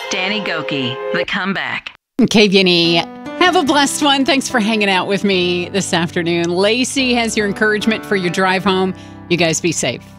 Danny Gokey, The Comeback. KVNE, have a blessed one. Thanks for hanging out with me this afternoon. Lacey has your encouragement for your drive home. You guys be safe.